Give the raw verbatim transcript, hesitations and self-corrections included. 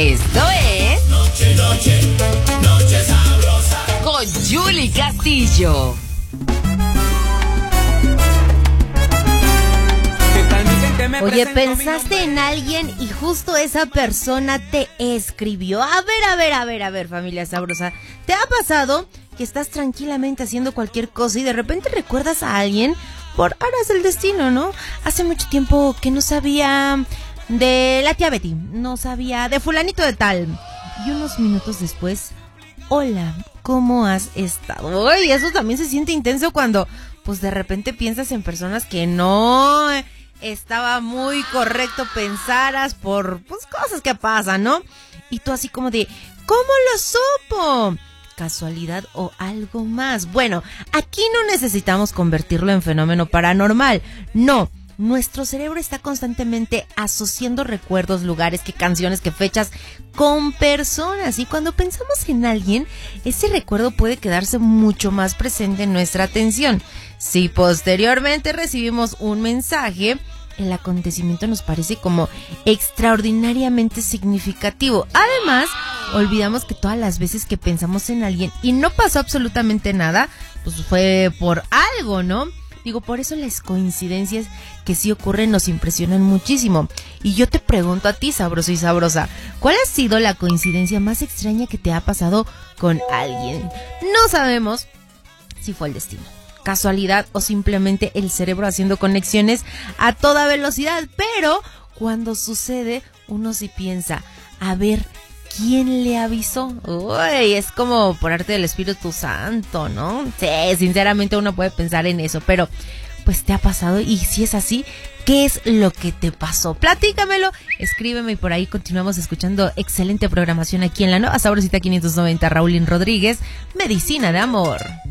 Esto es Noche, noche, noche sabrosa con Yuli Castillo. Oye, pensaste en alguien y justo esa persona te escribió. A ver, a ver, a ver, a ver, familia sabrosa. ¿Te ha pasado que estás tranquilamente haciendo cualquier cosa y de repente recuerdas a alguien por aras del destino, ¿no? Hace mucho tiempo que no sabía de la tía Betty, no sabía de fulanito de tal. Y unos minutos después, hola, ¿cómo has estado? Uy, eso también se siente intenso cuando, pues de repente piensas en personas que no estaba muy correcto pensaras por, pues, cosas que pasan, ¿no? Y tú así como de, ¿cómo lo supo? ¿Casualidad o algo más? Bueno, aquí no necesitamos convertirlo en fenómeno paranormal, no. Nuestro cerebro está constantemente asociando recuerdos, lugares, que canciones, que fechas con personas. Y cuando pensamos en alguien, ese recuerdo puede quedarse mucho más presente en nuestra atención. Si posteriormente recibimos un mensaje, el acontecimiento nos parece como extraordinariamente significativo. Además, olvidamos que todas las veces que pensamos en alguien y no pasó absolutamente nada, pues fue por algo, ¿no? Digo, por eso las coincidencias que sí ocurren nos impresionan muchísimo. Y yo te pregunto a ti, sabroso y sabrosa, ¿cuál ha sido la coincidencia más extraña que te ha pasado con alguien? No sabemos si fue el destino, casualidad o simplemente el cerebro haciendo conexiones a toda velocidad. Pero cuando sucede, uno sí piensa, a ver, ¿quién le avisó? Uy, es como por arte del Espíritu Santo, ¿no? Sí, sinceramente uno puede pensar en eso, pero pues te ha pasado, y si es así, ¿qué es lo que te pasó? Platícamelo, escríbeme y por ahí continuamos escuchando excelente programación aquí en la Nueva Sabrosita quinientos noventa. Raúlín Rodríguez, Medicina de Amor.